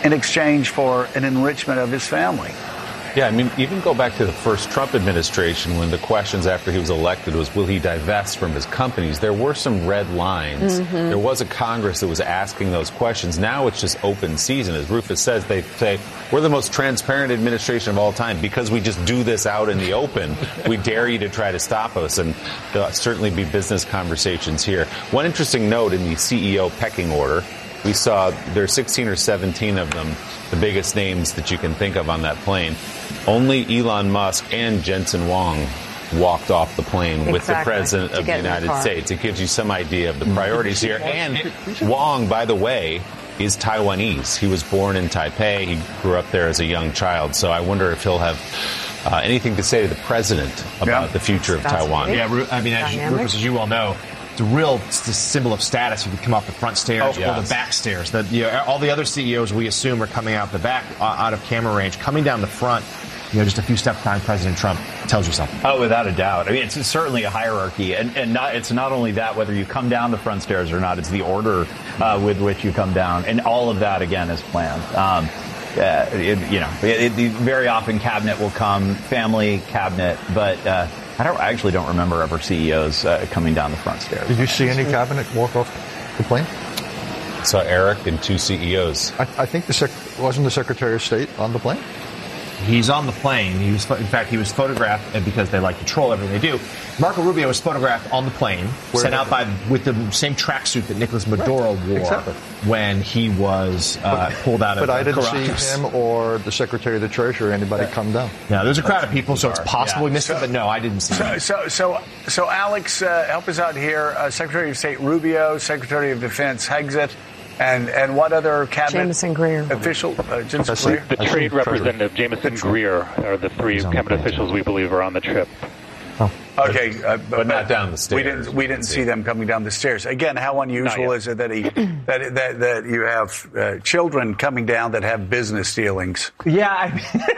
in exchange for an enrichment of his family. Yeah, I mean, even go back to the first Trump administration when the questions after he was elected was, will he divest from his companies? There were some red lines. Mm-hmm. There was a Congress that was asking those questions. Now it's just open season. As Rufus says, they say, we're the most transparent administration of all time because we just do this out in the open. We dare you to try to stop us. And there'll certainly be business conversations here. One interesting note in the CEO pecking order, we saw there are 16 or 17 of them, the biggest names that you can think of on that plane. Only Elon Musk and Jensen Huang walked off the plane with the president of the United States. It gives you some idea of the priorities here. And Huang, by the way, is Taiwanese. He was born in Taipei. He grew up there as a young child. So I wonder if he'll have anything to say to the president about the future of Taiwan. Yeah, I mean, Rufus, as you well know, it's a real symbol of status if you come off the front stairs or the back stairs. All the other CEOs, we assume, are coming out the back, out of camera range. Coming down the front, just a few steps behind President Trump tells you something. Oh, without a doubt. I mean, it's certainly a hierarchy. And it's not only that, whether you come down the front stairs or not, it's the order with which you come down. And all of that, again, is planned. Very often cabinet will come, family, cabinet, but I actually don't remember ever CEOs coming down the front stairs. Did you see any cabinet walk off the plane? Saw Eric and two CEOs. I think wasn't the Secretary of State on the plane? He's on the plane. He was photographed, and because they like to troll everything they do, Marco Rubio was photographed on the plane, sent out with the same tracksuit that Nicolas Maduro wore when he was pulled out of Caracas. But I didn't see him or the Secretary of the Treasury or anybody come down. Yeah, there's a crowd of people, so it's possible we missed it, but no, I didn't see him. So Alex, help us out here. Secretary of State Rubio, Secretary of Defense Hegseth. And what other cabinet Jamison Greer official? Jamison Greer? The trade representative, Jamison Greer, are the three cabinet officials we believe are on the trip. Oh. Okay, but not down the stairs. We didn't see them coming down the stairs. Again, how unusual is it that that you have children coming down that have business dealings? Yeah,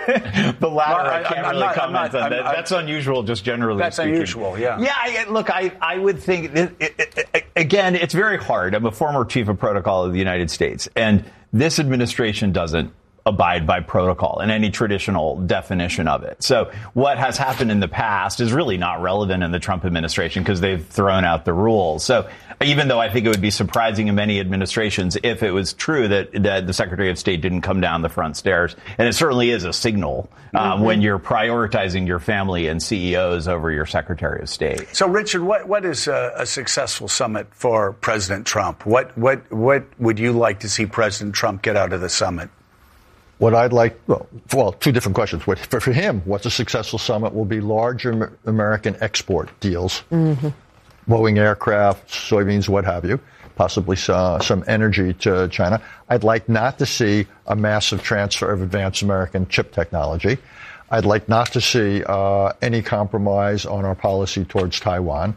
the latter. I can't really comment on that. That's unusual, just generally. That's speaking. Unusual. Yeah. Yeah. Look, I would think again, it's very hard. I'm a former chief of protocol of the United States, and this administration doesn't abide by protocol in any traditional definition of it. So what has happened in the past is really not relevant in the Trump administration because they've thrown out the rules. So even though I think it would be surprising in many administrations if it was true that the Secretary of State didn't come down the front stairs, and it certainly is a signal when you're prioritizing your family and CEOs over your Secretary of State. So, Richard, what is a successful summit for President Trump? What would you like to see President Trump get out of the summit? What I'd like, well, two different questions. For him, what's a successful summit will be larger American export deals, Boeing aircraft, soybeans, what have you, possibly some energy to China. I'd like not to see a massive transfer of advanced American chip technology. I'd like not to see any compromise on our policy towards Taiwan.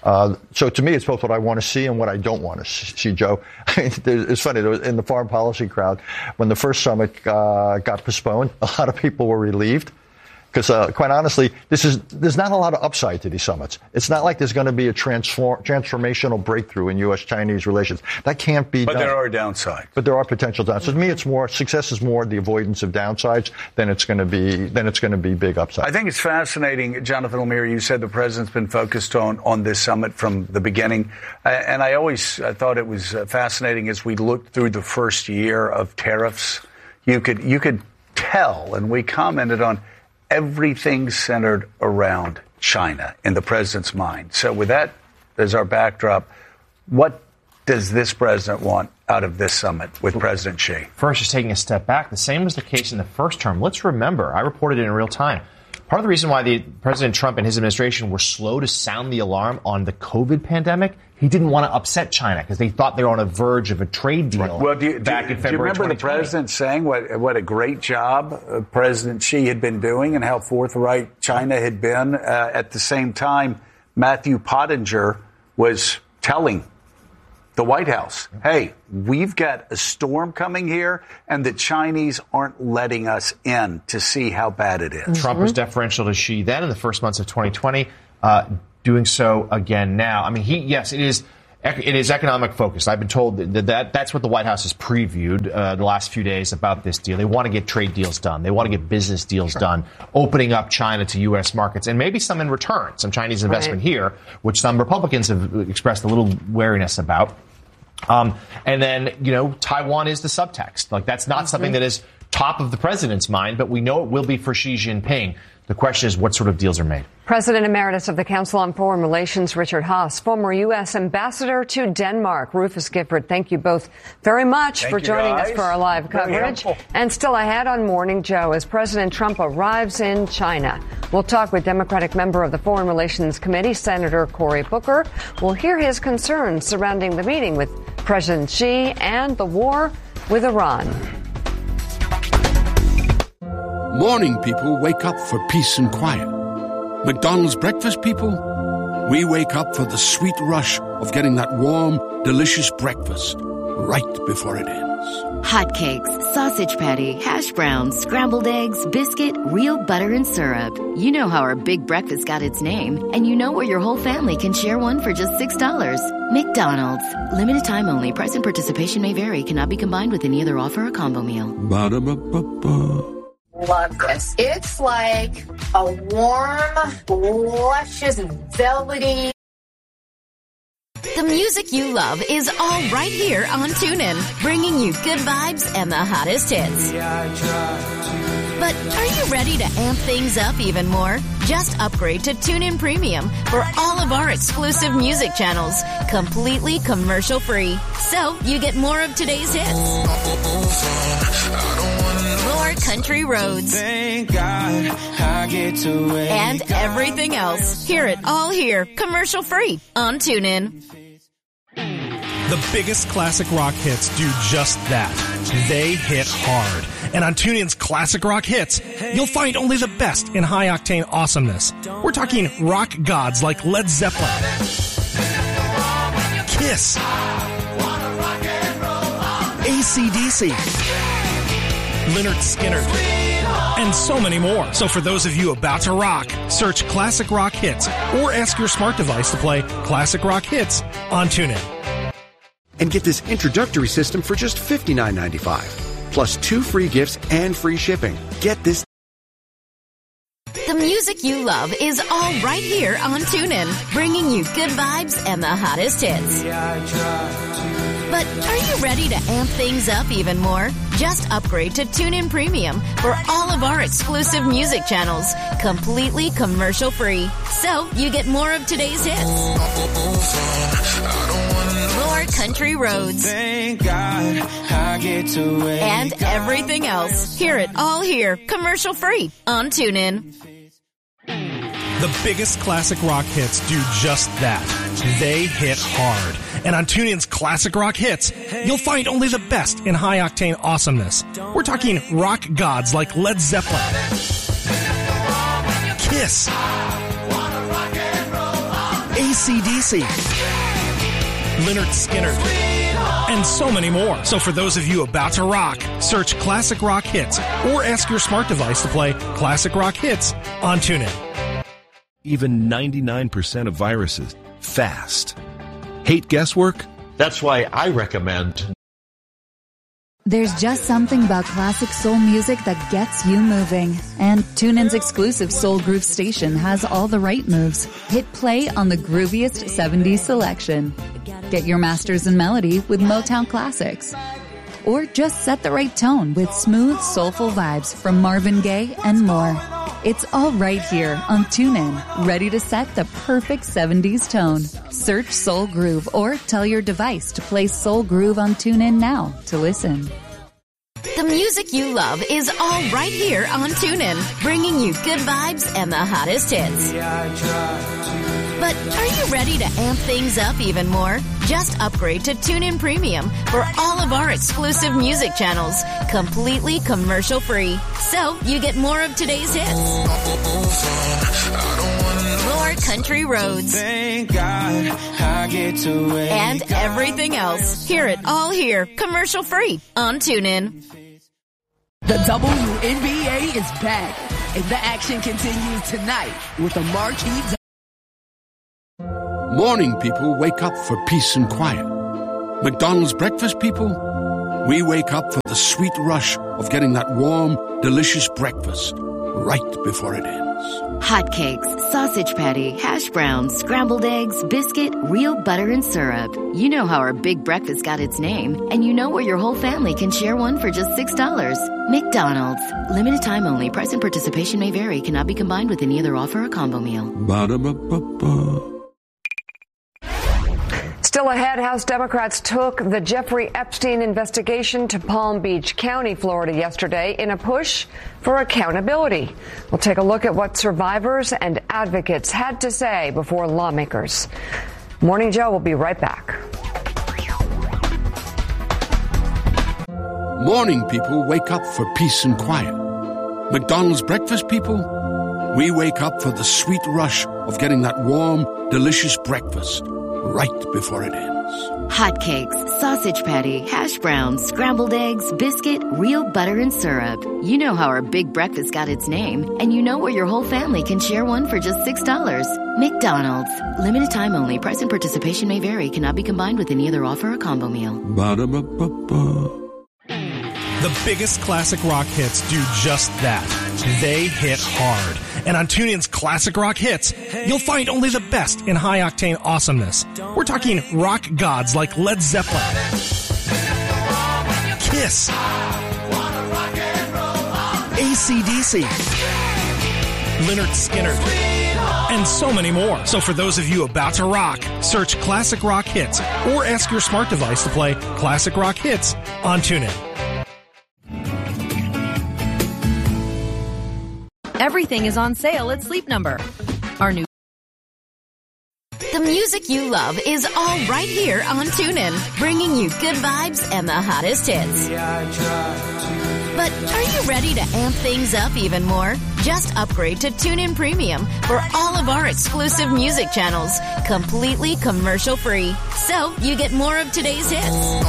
So to me, it's both what I want to see and what I don't want to see, Joe. It's funny, there was, in the foreign policy crowd, when the first summit got postponed, a lot of people were relieved. Because quite honestly, there's not a lot of upside to these summits. It's not like there's going to be a transformational breakthrough in U.S.-Chinese relations. That can't be done. But there are downsides. But there are potential downsides. To me, it's more success is more the avoidance of downsides than it's going to be big upsides. I think it's fascinating, Jonathan Lemire. You said the president's been focused on this summit from the beginning, and I always thought it was fascinating as we looked through the first year of tariffs. You could tell, and we commented on. Everything centered around China in the president's mind. So with that as our backdrop, what does this president want out of this summit with President Xi? First, just taking a step back, the same was the case in the first term. Let's remember, I reported it in real time. Part of the reason why President Trump and his administration were slow to sound the alarm on the COVID pandemic, he didn't want to upset China because they thought they were on the verge of a trade deal back in February 2020. Do you remember the president saying what a great job President Xi had been doing and how forthright China had been? At the same time, Matthew Pottinger was telling the White House, hey, we've got a storm coming here, and the Chinese aren't letting us in to see how bad it is. Trump was deferential to Xi then in the first months of 2020, doing so again now. I mean, it is It is economic focused. I've been told that's what the White House has previewed the last few days about this deal. They want to get trade deals done. They want to get business deals done, opening up China to U.S. markets, and maybe some in return, some Chinese investment here, which some Republicans have expressed a little wariness about. And then, Taiwan is the subtext. Like, that's not something that is top of the president's mind, but we know it will be for Xi Jinping. The question is, what sort of deals are made? President Emeritus of the Council on Foreign Relations, Richard Haass, former U.S. Ambassador to Denmark, Rufus Gifford. Thank you both very much for joining us for our live coverage. And still ahead on Morning Joe, as President Trump arrives in China, we'll talk with Democratic member of the Foreign Relations Committee, Senator Cory Booker. We'll hear his concerns surrounding the meeting with President Xi and the war with Iran. Morning people wake up for peace and quiet. McDonald's breakfast people, we wake up for the sweet rush of getting that warm, delicious breakfast right before it ends. Hotcakes, sausage patty, hash browns, scrambled eggs, biscuit, real butter and syrup. You know how our big breakfast got its name, and you know where your whole family can share one for just $6. McDonald's. Limited time only. Price and participation may vary. Cannot be combined with any other offer or combo meal. Ba-da-ba-ba-ba. Love this. It's like a warm, luscious, velvety. The music you love is all right here on TuneIn, bringing you good vibes and the hottest hits. But are you ready to amp things up even more? Just upgrade to TuneIn Premium for all of our exclusive music channels, completely commercial-free. So you get more of today's hits. More country roads. Thank God I get to and everything else. Hear it all here, commercial-free on TuneIn. The biggest classic rock hits do just that. They hit hard. And on TuneIn's Classic Rock Hits, you'll find only the best in high-octane awesomeness. We're talking rock gods like Led Zeppelin, Kiss, AC/DC, Lynyrd Skynyrd, and so many more. So for those of you about to rock, search Classic Rock Hits or ask your smart device to play Classic Rock Hits on TuneIn. And get this introductory system for just $59.95. Plus 2 free gifts and free shipping. Get this. The music you love is all right here on TuneIn, bringing you good vibes and the hottest hits. But are you ready to amp things up even more? Just upgrade to TuneIn Premium for all of our exclusive music channels, completely commercial-free. So you get more of today's hits. More country roads. Thank God I get to and everything else. Hear it all here, commercial-free on TuneIn. The biggest classic rock hits do just that. They hit hard. And on TuneIn's Classic Rock Hits, you'll find only the best in high-octane awesomeness. We're talking rock gods like Led Zeppelin, Kiss, AC/DC, Lynyrd Skynyrd, and so many more. So for those of you about to rock, search Classic Rock Hits or ask your smart device to play Classic Rock Hits on TuneIn. Even 99% of viruses. Fast. Hate guesswork? That's why I recommend. There's just something about classic soul music that gets you moving. And TuneIn's exclusive Soul Groove station has all the right moves. Hit play on the grooviest 70s selection. Get your masters in melody with Motown classics. Or just set the right tone with smooth, soulful vibes from Marvin Gaye and more. It's all right here on TuneIn, ready to set the perfect 70s tone. Search Soul Groove or tell your device to play Soul Groove on TuneIn now to listen. The music you love is all right here on TuneIn, bringing you good vibes and the hottest hits. But are you ready to amp things up even more? Just upgrade to TuneIn Premium for all of our exclusive music channels, completely commercial-free. So you get more of today's hits. More country roads. Thank God I get to and everything else. Hear it all here, commercial-free on TuneIn. The WNBA is back, and the action continues tonight with the marquee. Morning people wake up for peace and quiet. McDonald's breakfast people, we wake up for the sweet rush of getting that warm, delicious breakfast right before it ends. Hotcakes, sausage patty, hash browns, scrambled eggs, biscuit, real butter and syrup. You know how our big breakfast got its name, and you know where your whole family can share one for just $6. McDonald's. Limited time only. Price and participation may vary. Cannot be combined with any other offer or combo meal. Ba-da-ba-ba-ba. Still ahead, House Democrats took the Jeffrey Epstein investigation to Palm Beach County, Florida yesterday in a push for accountability. We'll take a look at what survivors and advocates had to say before lawmakers. Morning Joe will be right back. Morning people wake up for peace and quiet. McDonald's breakfast people, we wake up for the sweet rush of getting that warm, delicious breakfast right before it ends. Hotcakes, sausage patty, hash browns, scrambled eggs, biscuit, real butter and syrup. You know how our big breakfast got its name, and you know where your whole family can share one for just $6. McDonald's. Limited time only. Price and participation may vary. Cannot be combined with any other offer or combo meal. Ba-da-ba-ba-ba. The biggest classic rock hits do just that. They hit hard. And on TuneIn's Classic Rock Hits, you'll find only the best in high-octane awesomeness. We're talking rock gods like Led Zeppelin, Kiss, AC/DC, Lynyrd Skynyrd, and so many more. So for those of you about to rock, search Classic Rock Hits or ask your smart device to play Classic Rock Hits on TuneIn. Everything is on sale at Sleep Number. Our new The music you love is all right here on TuneIn, bringing you good vibes and the hottest hits. But are you ready to amp things up even more? Just upgrade to TuneIn Premium for all of our exclusive music channels, completely commercial-free. So you get more of today's hits.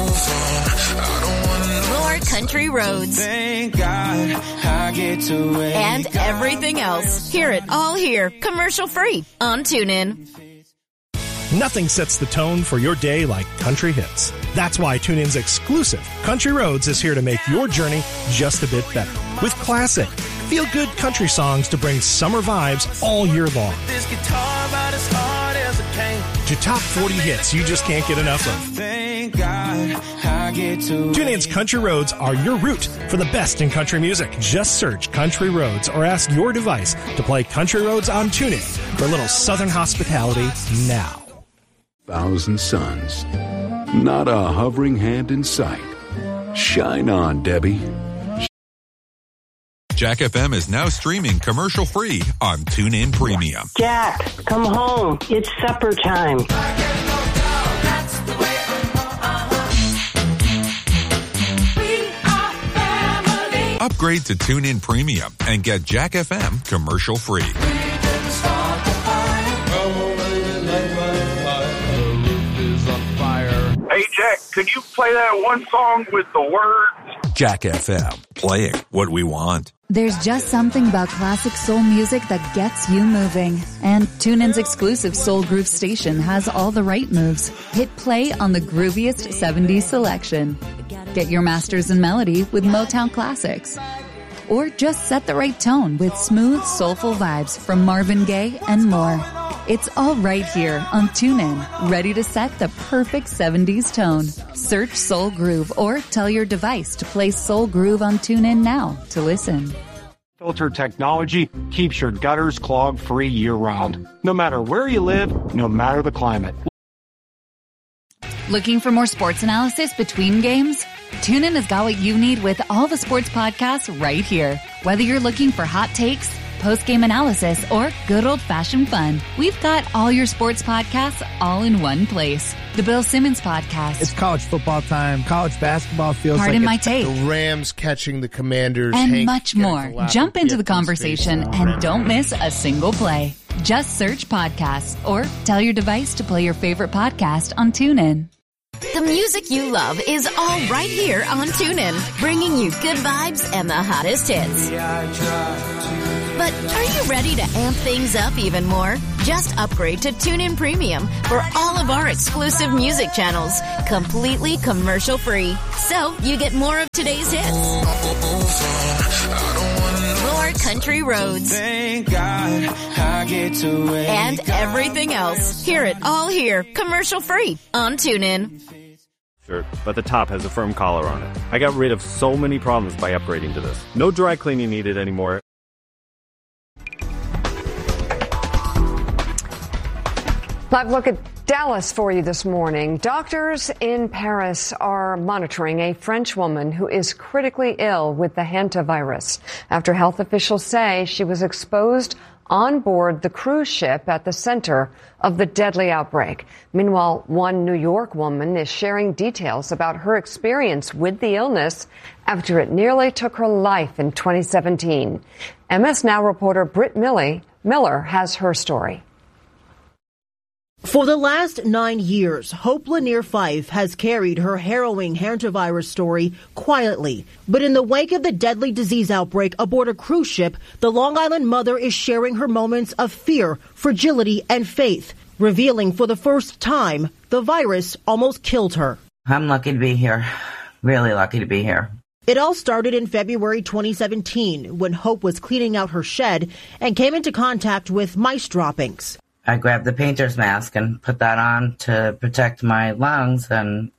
More country roads. Thank God I get to wake and everything else. Hear it all here, commercial-free on TuneIn. Nothing sets the tone for your day like country hits. That's why TuneIn's exclusive Country Roads is here to make your journey just a bit better. With classic, feel-good country songs to bring summer vibes all year long. This guitar about as hard as it came. To top 40 hits you just can't get enough of. Thank God I get to TuneIn's Country Roads are your route for the best in country music. Just search Country Roads or ask your device to play Country Roads on TuneIn for a little southern hospitality now. 1,000 suns. Not a hovering hand in sight. Shine on, Debbie. Jack FM is now streaming commercial-free on TuneIn Premium. Jack, come home. It's supper time. Upgrade to TuneIn Premium and get Jack FM commercial-free. Hey, Jack, could you play that one song with the words? Jack FM, playing what we want. There's just something about classic soul music that gets you moving. And TuneIn's exclusive Soul Groove station has all the right moves. Hit play on the grooviest 70s selection. Get your masters in melody with Motown classics. Or just set the right tone with smooth, soulful vibes from Marvin Gaye and more. It's all right here on TuneIn, ready to set the perfect 70s tone. Search Soul Groove or tell your device to play Soul Groove on TuneIn now to listen. Filter technology keeps your gutters clog-free year-round. No matter where you live, no matter the climate. Looking for more sports analysis between games? TuneIn has got what you need with all the sports podcasts right here. Whether you're looking for hot takes, post-game analysis, or good old-fashioned fun, we've got all your sports podcasts all in one place. The Bill Simmons Podcast. It's college football time. College basketball feels Pardon my take. The Rams catching the Commanders. And much more. Jump into the conversation and don't miss a single play. Just search podcasts or tell your device to play your favorite podcast on TuneIn. The music you love is all right here on TuneIn, bringing you good vibes and the hottest hits. But are you ready to amp things up even more? Just upgrade to TuneIn Premium for all of our exclusive music channels, completely commercial-free. So you get more of today's hits, more country roads, Thank God I get to wake and everything else. Hear it all here, commercial-free on TuneIn. But the top has a firm collar on it. I got rid of so many problems by upgrading to this. No dry cleaning needed anymore. Live look at Dallas for you this morning. Doctors in Paris are monitoring a French woman who is critically ill with the hantavirus after health officials say she was exposed on board the cruise ship at the center of the deadly outbreak. Meanwhile, one New York woman is sharing details about her experience with the illness after it nearly took her life in 2017. MS Now reporter Britt Miller has her story. For the last 9 years, Hope Lanier Fife has carried her harrowing hantavirus story quietly. But in the wake of the deadly disease outbreak aboard a cruise ship, the Long Island mother is sharing her moments of fear, fragility, and faith, revealing for the first time the virus almost killed her. I'm lucky to be here. Really lucky to be here. It all started in February 2017 when Hope was cleaning out her shed and came into contact with mice droppings. I grabbed the painter's mask and put that on to protect my lungs, and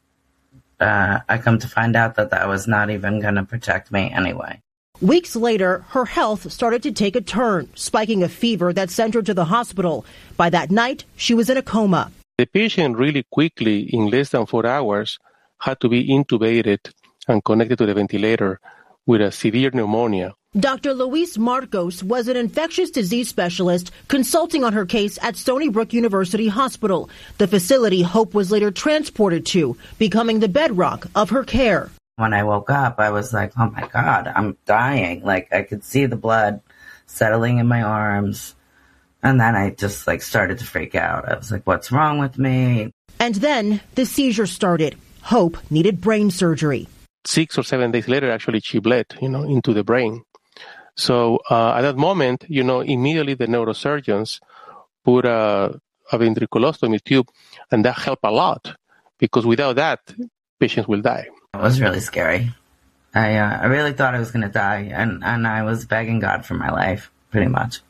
I come to find out that was not even going to protect me anyway. Weeks later, her health started to take a turn, spiking a fever that sent her to the hospital. By that night, she was in a coma. The patient really quickly, in less than 4 hours, had to be intubated and connected to the ventilator with a severe pneumonia. Dr. Luis Marcos was an infectious disease specialist consulting on her case at Stony Brook University Hospital, the facility Hope was later transported to, becoming the bedrock of her care. When I woke up, I was like, oh my God, I'm dying. Like, I could see the blood settling in my arms. And then I just started to freak out. I was like, what's wrong with me? And then the seizure started. Hope needed brain surgery. 6 or 7 days later, actually, she bled, into the brain. So at that moment, immediately the neurosurgeons put a ventriculostomy tube, and that helped a lot because without that, patients will die. It was really scary. I really thought I was going to die, and I was begging God for my life, pretty much.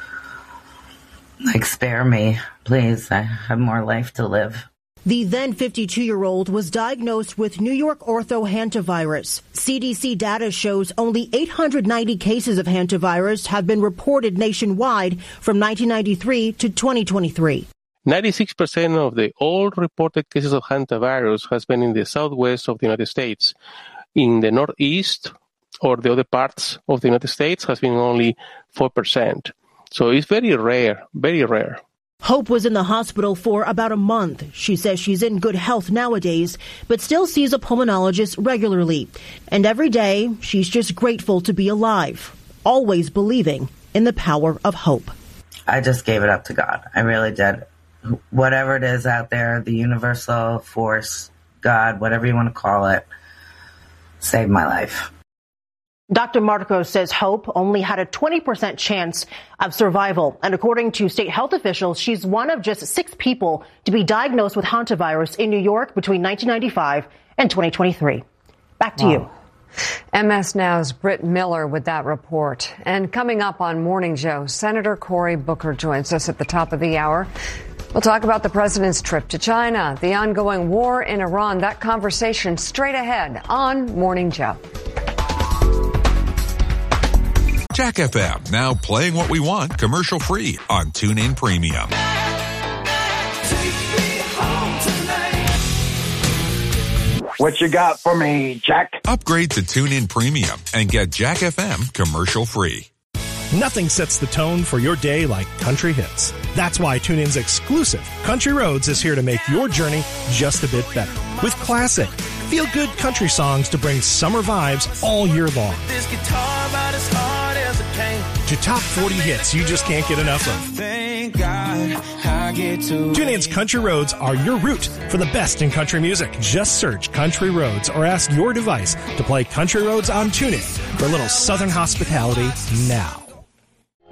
Spare me, please. I have more life to live. The then 52-year-old was diagnosed with New York ortho hantavirus. CDC data shows only 890 cases of hantavirus have been reported nationwide from 1993 to 2023. 96% of the all reported cases of hantavirus has been in the southwest of the United States. In the northeast or the other parts of the United States has been only 4%. So it's very rare, very rare. Hope was in the hospital for about a month. She says she's in good health nowadays, but still sees a pulmonologist regularly. And every day, she's just grateful to be alive, always believing in the power of hope. I just gave it up to God. I really did. Whatever it is out there, the universal force, God, whatever you want to call it, saved my life. Dr. Marcos says Hope only had a 20% chance of survival. And according to state health officials, she's one of just 6 people to be diagnosed with hantavirus in New York between 1995 and 2023. Back to you. MS Now's Britt Miller with that report. And coming up on Morning Joe, Senator Cory Booker joins us at the top of the hour. We'll talk about the president's trip to China, the ongoing war in Iran, that conversation straight ahead on Morning Joe. Jack FM, now playing what we want commercial-free on TuneIn Premium. What you got for me, Jack? Upgrade to TuneIn Premium and get Jack FM commercial-free. Nothing sets the tone for your day like country hits. That's why TuneIn's exclusive Country Roads is here to make your journey just a bit better. With classic, feel-good country songs to bring summer vibes all year long. This guitar about as hard as it can. To top 40 hits you just can't get enough of. Thank God I get to. TuneIn's Country Roads are your route for the best in country music. Just search Country Roads or ask your device to play Country Roads on TuneIn for a little southern hospitality now.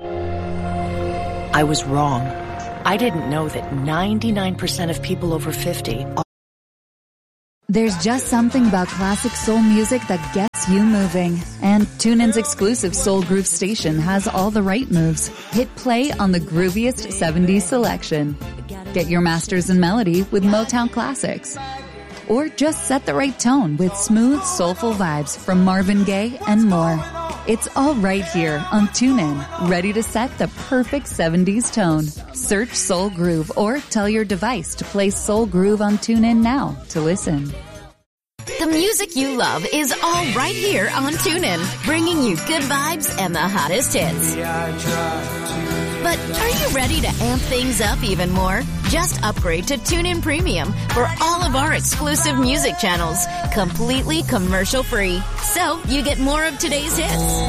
I was wrong. I didn't know that 99% of people over 50... There's just something about classic soul music that gets you moving. And TuneIn's exclusive Soul Groove station has all the right moves. Hit play on the grooviest 70s selection. Get your masters in melody with Motown classics. Or just set the right tone with smooth, soulful vibes from Marvin Gaye and more. It's all right here on TuneIn, ready to set the perfect 70s tone. Search Soul Groove or tell your device to play Soul Groove on TuneIn now to listen. The music you love is all right here on TuneIn, bringing you good vibes and the hottest hits. But are you ready to amp things up even more? Just upgrade to TuneIn Premium for all of our exclusive music channels, completely commercial-free. So you get more of today's hits,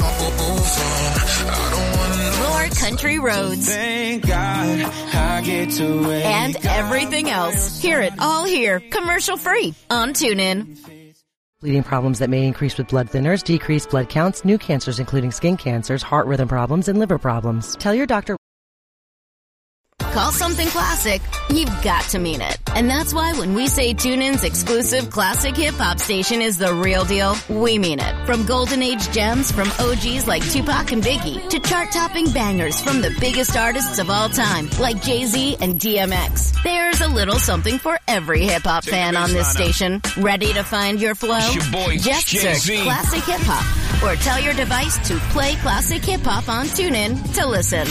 more country roads, Thank God I get to wake and everything else. Hear it all here, commercial-free on TuneIn. Bleeding problems that may increase with blood thinners, decrease blood counts, new cancers including skin cancers, heart rhythm problems, and liver problems. Tell your doctor. Call something classic, you've got to mean it. And that's why when we say TuneIn's exclusive classic hip-hop station is the real deal, we mean it. From golden age gems from OGs like Tupac and Biggie to chart-topping bangers from the biggest artists of all time like Jay-Z and DMX. There's a little something for every hip-hop fan on this station. Ready to find your flow? Just search Classic Hip-Hop or tell your device to play Classic Hip-Hop on TuneIn to listen.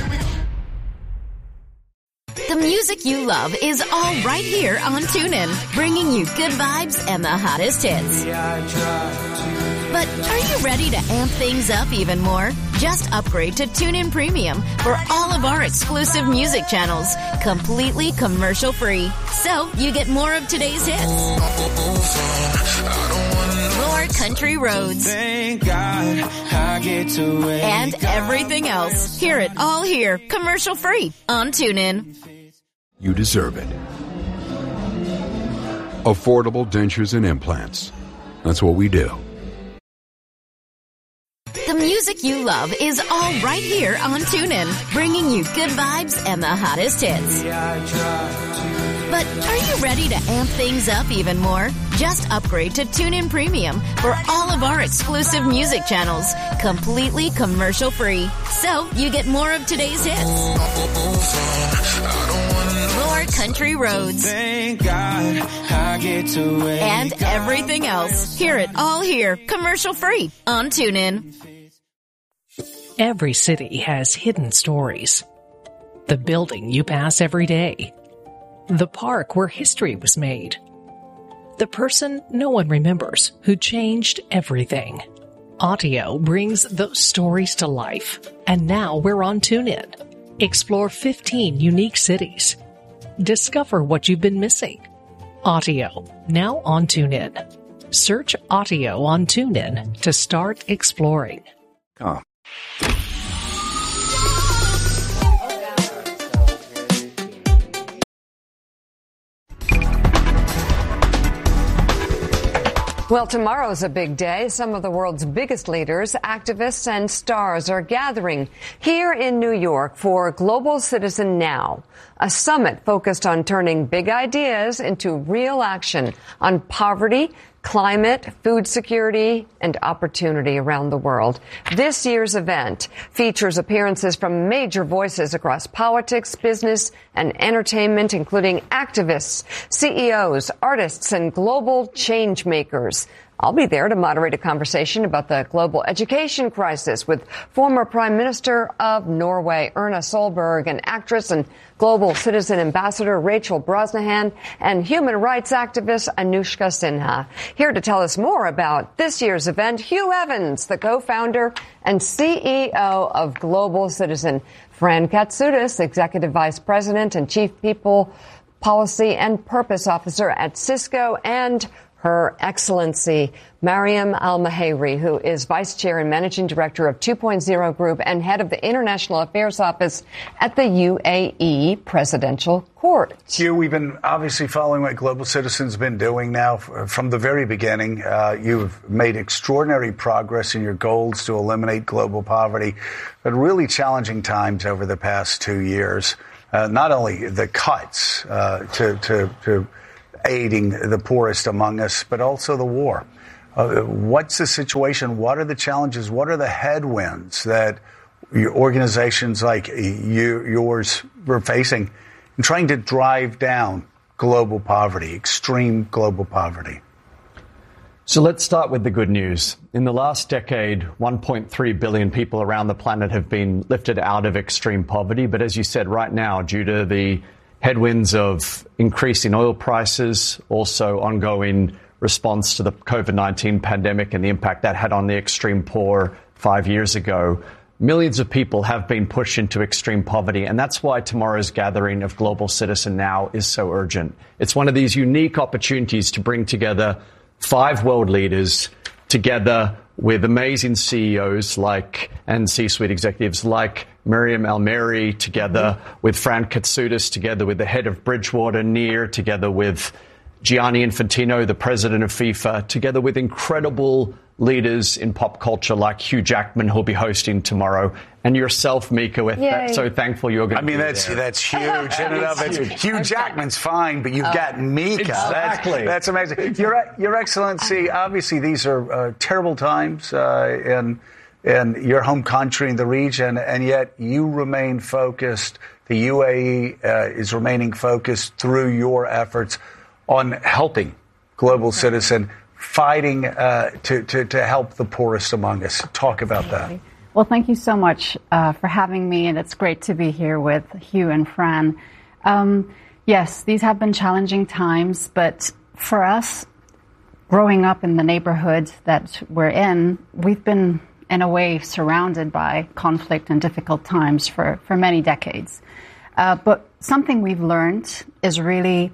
The music you love is all right here on TuneIn, bringing you good vibes and the hottest hits. But are you ready to amp things up even more? Just upgrade to TuneIn Premium for all of our exclusive music channels, completely commercial-free. So you get more of today's hits, more country roads, Thank God I get to wake and everything else. Hear it all here, commercial-free on TuneIn. You deserve it. Affordable dentures and implants. That's what we do. The music you love is all right here on TuneIn, bringing you good vibes and the hottest hits. But are you ready to amp things up even more? Just upgrade to TuneIn Premium for all of our exclusive music channels, completely commercial-free. So you get more of today's hits, more country roads, Thank God I get to wake and everything else. Hear it all here, commercial-free on TuneIn. Every city has hidden stories. The building you pass every day. The park where history was made. The person no one remembers who changed everything. Audio brings those stories to life. And now we're on TuneIn. Explore 15 unique cities. Discover what you've been missing. Audio, now on TuneIn. Search Audio on TuneIn to start exploring. Oh. Well, tomorrow's a big day. Some of the world's biggest leaders, activists, and stars are gathering here in New York for Global Citizen Now, a summit focused on turning big ideas into real action on poverty, climate, food security, and opportunity around the world. This year's event features appearances from major voices across politics, business, and entertainment, including activists, CEOs, artists, and global change makers. I'll be there to moderate a conversation about the global education crisis with former Prime Minister of Norway, Erna Solberg, and actress and Global Citizen Ambassador Rachel Brosnahan, and human rights activist Anushka Sinha. Here to tell us more about this year's event, Hugh Evans, the co-founder and CEO of Global Citizen, Fran Katsoudas, Executive Vice President and Chief People Policy and Purpose Officer at Cisco, and Her Excellency Mariam Al-Mahiri, who is Vice Chair and Managing Director of 2.0 Group and Head of the International Affairs Office at the UAE Presidential Court. Hugh, we've been obviously following what Global Citizen's been doing now from the very beginning. You've made extraordinary progress in your goals to eliminate global poverty, but really challenging times over the past 2 years. Not only the cuts to aiding the poorest among us, but also the war. What's the situation? What are the challenges? What are the headwinds that organizations like yours were facing in trying to drive down global poverty, extreme global poverty? So let's start with the good news. In the last decade, 1.3 billion people around the planet have been lifted out of extreme poverty. But as you said, right now, due to the headwinds of increasing oil prices, also ongoing response to the COVID-19 pandemic and the impact that had on the extreme poor 5 years ago, millions of people have been pushed into extreme poverty. And that's why tomorrow's gathering of Global Citizen Now is so urgent. It's one of these unique opportunities to bring together 5 world leaders together with amazing CEOs and C-suite executives like Mariam Al-Mahiri, together with Fran Katsoudas, together with the head of Bridgewater, Near, together with Gianni Infantino, the president of FIFA, together with incredible leaders in pop culture like Hugh Jackman, who'll be hosting tomorrow, and yourself, Mika. We're so thankful you're going to be there. That's huge in and of it. Hugh Jackman's fine, but you've got Mika. Exactly. That's amazing. Your Excellency, obviously these are terrible times in your home country and the region, and yet you remain focused. The UAE is remaining focused through your efforts on helping Global Citizen, fighting to help the poorest among us. Talk about that. Well, thank you so much for having me, and it's great to be here with Hugh and Fran. Yes, these have been challenging times, but for us, growing up in the neighborhood that we're in, we've been, in a way, surrounded by conflict and difficult times for many decades. But something we've learned is really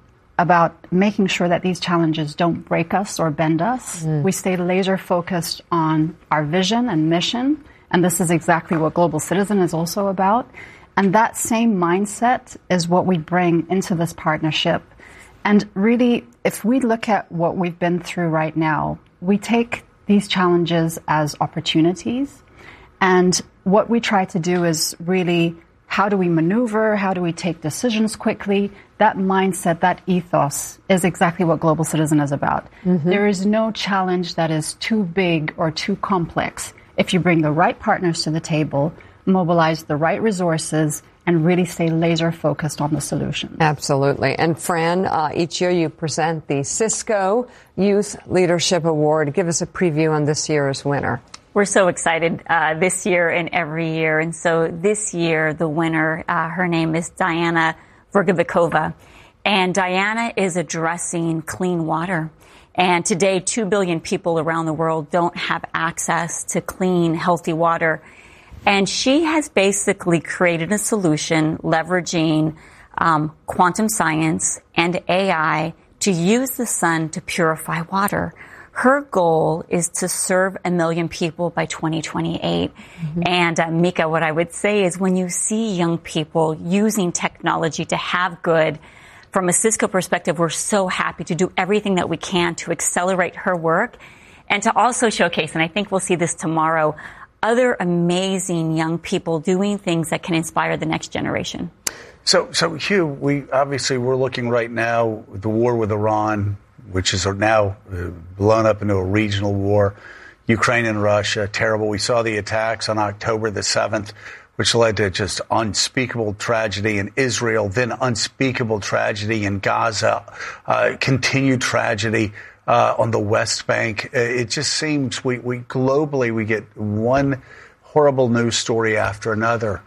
about making sure that these challenges don't break us or bend us. We stay laser focused on our vision and mission, and this is exactly what Global Citizen is also about. And that same mindset is what we bring into this partnership. And really, if we look at what we've been through right now, we take these challenges as opportunities. And what we try to do is really, how do we maneuver? How do we take decisions quickly? That mindset, that ethos is exactly what Global Citizen is about. There is no challenge that is too big or too complex if you bring the right partners to the table, mobilize the right resources, and really stay laser focused on the solution. Absolutely. And Fran, each year you present the Cisco Youth Leadership Award. Give us a preview on this year's winner. We're so excited this year and every year. And so this year, the winner, her name is Diana Vergovikova. And Diana is addressing clean water. And today, 2 billion people around the world don't have access to clean, healthy water. And she has basically created a solution leveraging quantum science and AI to use the sun to purify water. Her goal is to serve 1 million people by 2028. And Mika, what I would say is when you see young people using technology to have good, from a Cisco perspective, we're so happy to do everything that we can to accelerate her work and to also showcase, and I think we'll see this tomorrow, other amazing young people doing things that can inspire the next generation. So Hugh, we're looking right now at the war with Iran, which is now blown up into a regional war. Ukraine and Russia, terrible. We saw the attacks on October the 7th, which led to just unspeakable tragedy in Israel, then unspeakable tragedy in Gaza, continued tragedy on the West Bank. It just seems we globally we get one horrible news story after another.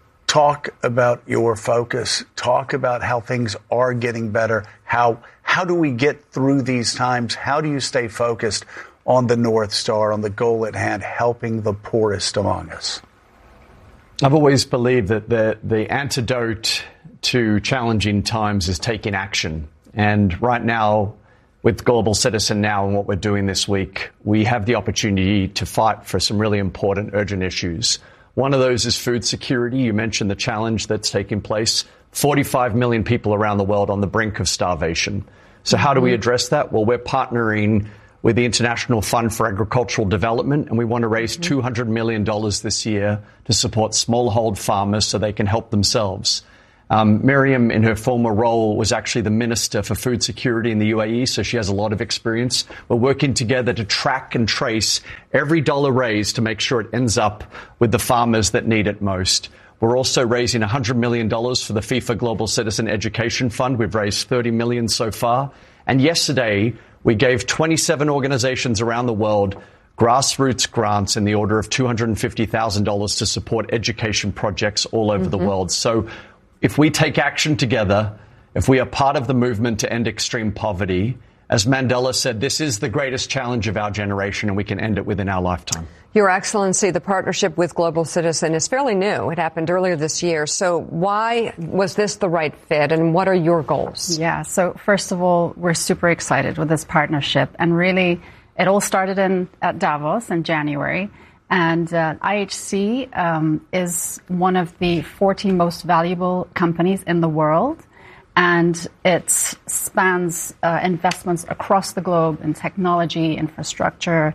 Talk about your focus. Talk about how things are getting better. How do we get through these times? How do you stay focused on the North Star, on the goal at hand, helping the poorest among us? I've always believed that the antidote to challenging times is taking action. And right now, with Global Citizen Now and what we're doing this week, we have the opportunity to fight for some really important, urgent issues. One of those is food security. You mentioned the challenge that's taking place. 45 million people around the world on the brink of starvation. So how do we address that? Well, we're partnering with the International Fund for Agricultural Development, and we want to raise $200 million this year to support smallhold farmers so they can help themselves. Miriam, in her former role, was actually the Minister for Food Security in the UAE, so she has a lot of experience. We're working together to track and trace every dollar raised to make sure it ends up with the farmers that need it most. We're also raising $100 million for the FIFA Global Citizen Education Fund. We've raised $30 million so far. And yesterday, we gave 27 organizations around the world grassroots grants in the order of $250,000 to support education projects all over the world. So if we take action together, if we are part of the movement to end extreme poverty, as Mandela said, this is the greatest challenge of our generation, and we can end it within our lifetime. Your Excellency, the partnership with Global Citizen is fairly new. It happened earlier this year. So why was this the right fit, and what are your goals? Yeah, so first of all, we're super excited with this partnership. And really, it all started at Davos in January. And IHC is one of the 14 most valuable companies in the world. And it spans investments across the globe in technology, infrastructure,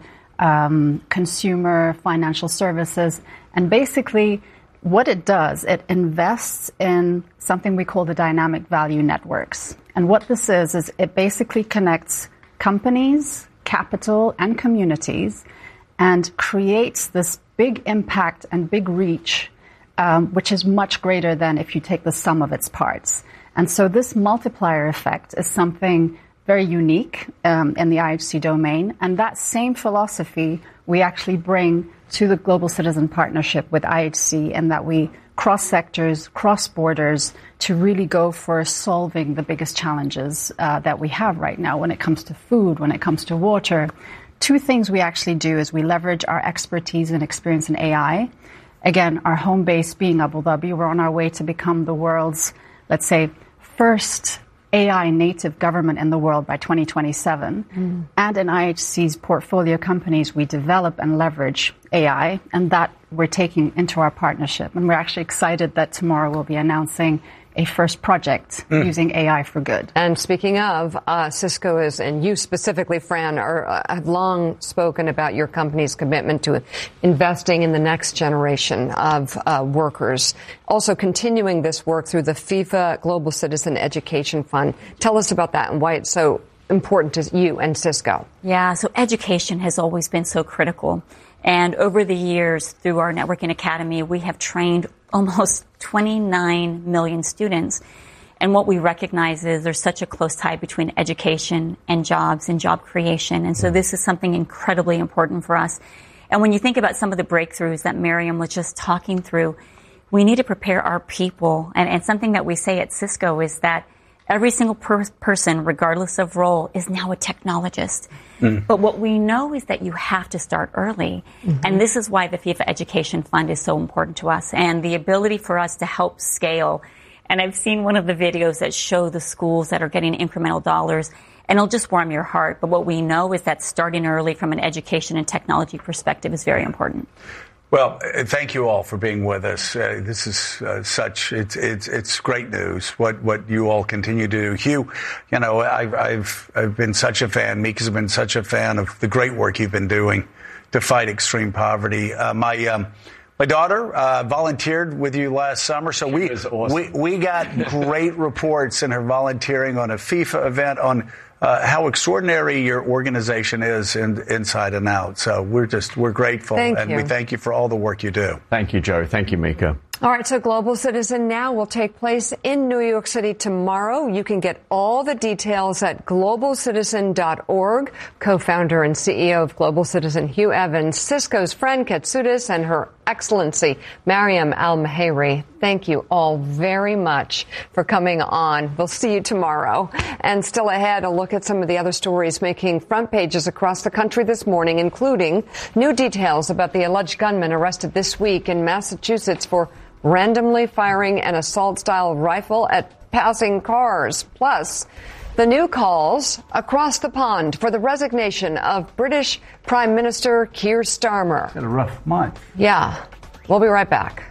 consumer, financial services. And basically, what it does, it invests in something we call the dynamic value networks. And what this is it basically connects companies, capital, and communities and creates this big impact and big reach, which is much greater than if you take the sum of its parts. And so this multiplier effect is something very unique in the IHC domain. And that same philosophy we actually bring to the Global Citizen Partnership with IHC, in that we cross sectors, cross borders to really go for solving the biggest challenges that we have right now when it comes to food, when it comes to water. Two things we actually do is we leverage our expertise and experience in AI. Again, our home base being Abu Dhabi, we're on our way to become the world's, let's say, first AI native government in the world by 2027. And in IHC's portfolio companies, we develop and leverage AI, and that we're taking into our partnership. And we're actually excited that tomorrow we'll be announcing a first project using AI for good. And speaking of, Cisco is, and you specifically, Fran, have long spoken about your company's commitment to investing in the next generation of workers. Also continuing this work through the FIFA Global Citizen Education Fund. Tell us about that and why it's so important to you and Cisco. Yeah, so education has always been so critical. And over the years, through our Networking Academy, we have trained almost 29 million students. And what we recognize is there's such a close tie between education and jobs and job creation. And so this is something incredibly important for us. And when you think about some of the breakthroughs that Miriam was just talking through, we need to prepare our people. And something that we say at Cisco is that every single person, regardless of role, is now a technologist. But what we know is that you have to start early. And this is why the FIFA Education Fund is so important to us, and the ability for us to help scale. And I've seen one of the videos that show the schools that are getting incremental dollars, and it'll just warm your heart. But what we know is that starting early from an education and technology perspective is very important. Well, thank you all for being with us. This is it's great news what you all continue to do. Hugh, you know, I've been such a fan. Mika's been such a fan of the great work you've been doing to fight extreme poverty. My daughter volunteered with you last summer, so we got great reports in her volunteering on a FIFA event on how extraordinary your organization is inside and out. So we're grateful, we thank you for all the work you do. Thank you, Joe. Thank you, Mika. All right, so Global Citizen Now will take place in New York City tomorrow. You can get all the details at globalcitizen.org. Co-founder and CEO of Global Citizen, Hugh Evans, Cisco's Fran Katsoudas, and Her Excellency, Mariam Al-Mahiri. Thank you all very much for coming on. We'll see you tomorrow. And still ahead, a look at some of the other stories making front pages across the country this morning, including new details about the alleged gunman arrested this week in Massachusetts for randomly firing an assault-style rifle at passing cars. Plus, The new calls across the pond for the resignation of British Prime Minister Keir Starmer. It's been a rough month. Yeah. We'll be right back.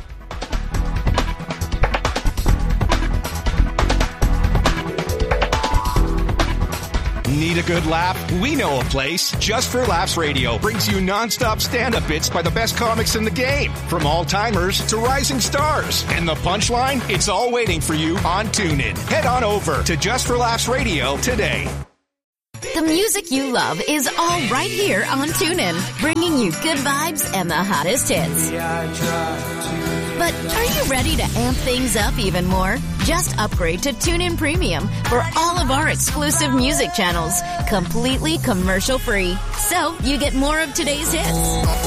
Need a good laugh? We know a place. Just for Laughs Radio brings you nonstop stand-up bits by the best comics in the game. From all-timers to rising stars. And the punchline? It's all waiting for you on TuneIn. Head on over to Just for Laughs Radio today. The music you love is all right here on TuneIn, bringing you good vibes and the hottest hits. But are you ready to amp things up even more? Just upgrade to TuneIn Premium for all of our exclusive music channels, completely commercial-free. So you get more of today's hits,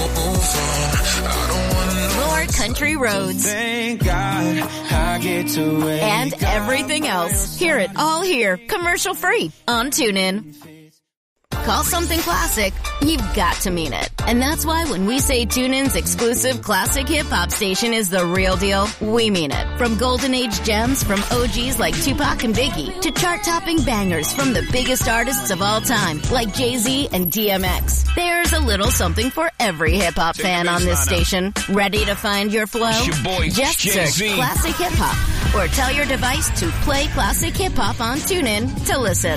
more country roads, Thank God I get to wake and everything else. Hear it all here, commercial-free on TuneIn. Call something classic, you've got to mean it. And that's why when we say TuneIn's exclusive classic hip-hop station is the real deal, we mean it. From golden age gems from OGs like Tupac and Biggie to chart-topping bangers from the biggest artists of all time like Jay-Z and DMX. There's a little something for every hip-hop fan on this station. Ready to find your flow? It's your boy, Just Jay-Z. search Classic Hip-Hop or tell your device to play Classic Hip-Hop on TuneIn to listen.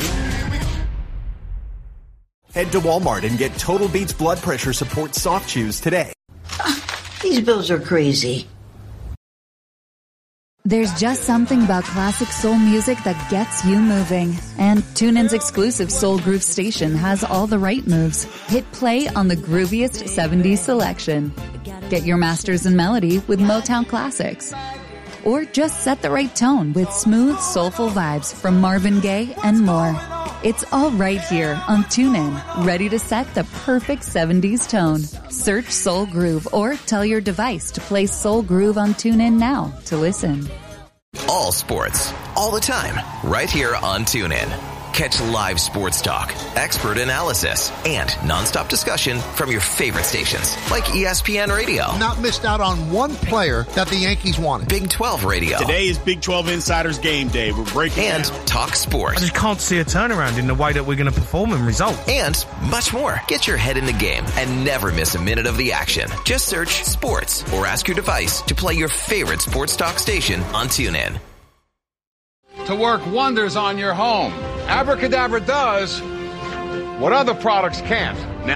Head to Walmart and get Total Beats blood pressure support soft chews today. These bills are crazy. There's just something about classic soul music that gets you moving. And TuneIn's exclusive Soul Groove station has all the right moves. Hit play on the grooviest 70s selection. Get your masters in melody with Motown classics. Or just set the right tone with smooth, soulful vibes from Marvin Gaye and more. It's all right here on TuneIn, ready to set the perfect 70s tone. Search Soul Groove or tell your device to play Soul Groove on TuneIn now to listen. All sports, all the time, right here on TuneIn. Catch live sports talk, expert analysis, and nonstop discussion from your favorite stations, like ESPN Radio. Not missed out on one player that the Yankees wanted. Big 12 Radio. Today is Big 12 Insiders Game Day. We're breaking and down. Talk Sports. I just can't see a turnaround in the way that we're going to perform and result. And much more. Get your head in the game and never miss a minute of the action. Just search Sports or ask your device to play your favorite sports talk station on TuneIn. To work wonders on your home. Abracadabra does what other products can't. Now,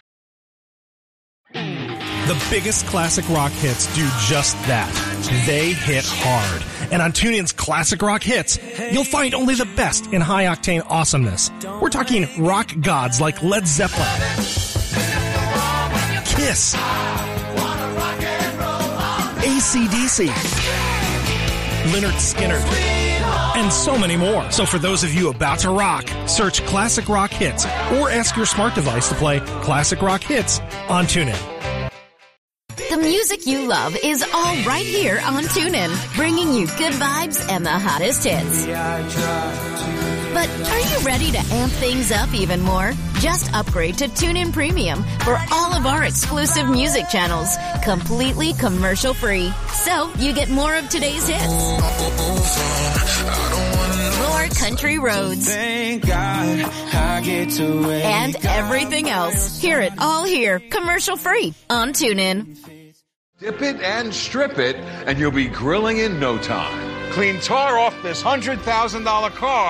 the biggest classic rock hits do just that. They hit hard. And on TuneIn's Classic Rock Hits, you'll find only the best in high-octane awesomeness. We're talking rock gods like Led Zeppelin, Kiss, AC/DC, Lynyrd Skynyrd, and so many more. So for those of you about to rock, search Classic Rock Hits or ask your smart device to play Classic Rock Hits on TuneIn. The music you love is all right here on TuneIn, bringing you good vibes and the hottest hits. But are you ready to amp things up even more? Just upgrade to TuneIn Premium for all of our exclusive music channels, completely commercial-free. So you get more of today's hits, more country roads, Thank God I get to wake and everything else. Hear it all here, commercial-free on TuneIn. dip it and strip it, and you'll be grilling in no time. Clean tar off this $100,000 car.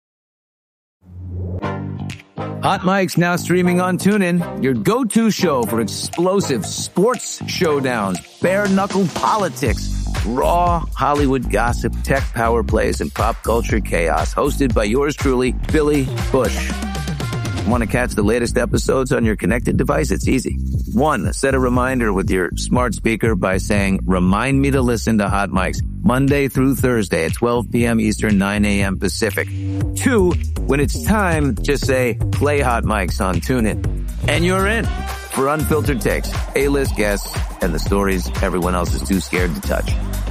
Hot Mic's now streaming on TuneIn, your go-to show for explosive sports showdowns, bare-knuckle politics, raw Hollywood gossip, tech power plays, and pop culture chaos. Hosted by yours truly, Billy Bush. Want to catch the latest episodes on your connected device? It's easy. 1, set a reminder with your smart speaker by saying, "Remind me to listen to Hot Mics Monday through Thursday at 12 p.m. Eastern, 9 a.m. Pacific." 2, when it's time, just say, "Play Hot Mics on TuneIn." And you're in for unfiltered takes, A-list guests, and the stories everyone else is too scared to touch.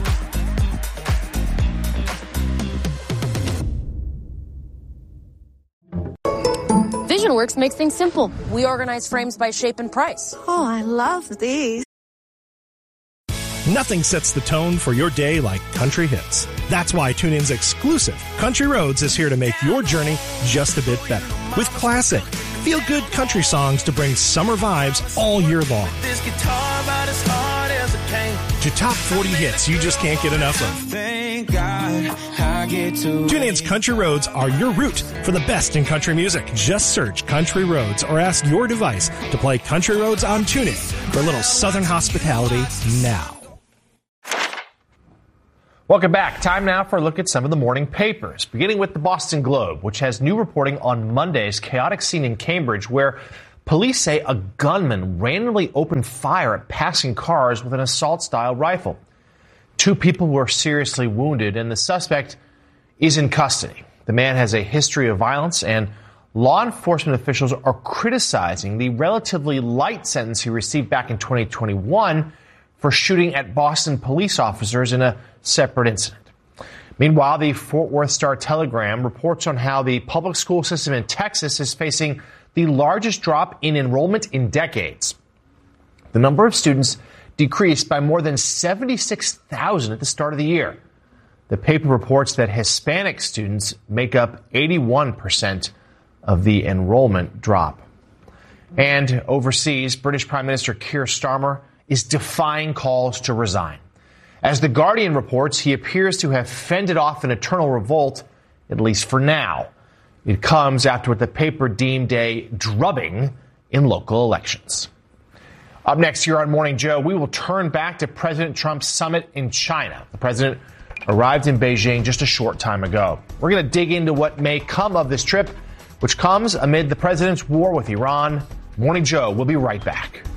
VisionWorks makes things simple. We organize frames by shape and price. Oh, I love these. Nothing sets the tone for your day like country hits. That's why TuneIn's exclusive Country Roads is here to make your journey just a bit better. With classic, feel-good country songs to bring summer vibes all year long. This guitar about as hard as it came. To top 40 hits you just can't get enough of. Thank God I get to TuneIn's Country Roads are your route for the best in country music. Just search Country Roads or ask your device to play Country Roads on TuneIn for a little Southern hospitality now. Welcome back. Time now for a look at some of the morning papers, beginning with the Boston Globe, which has new reporting on Monday's chaotic scene in Cambridge where police say a gunman randomly opened fire at passing cars with an assault-style rifle. 2 people were seriously wounded, and the suspect is in custody. The man has a history of violence, and law enforcement officials are criticizing the relatively light sentence he received back in 2021 for shooting at Boston police officers in a separate incident. Meanwhile, the Fort Worth Star-Telegram reports on how the public school system in Texas is facing the largest drop in enrollment in decades. The number of students decreased by more than 76,000 at the start of the year. The paper reports that Hispanic students make up 81% of the enrollment drop. And overseas, British Prime Minister Keir Starmer is defying calls to resign. As The Guardian reports, he appears to have fended off an eternal revolt, at least for now. It comes after what the paper deemed a drubbing in local elections. Up next here on Morning Joe, we will turn back to President Trump's summit in China. The president arrived in Beijing just a short time ago. We're going to dig into what may come of this trip, which comes amid the president's war with Iran. Morning Joe will be right back.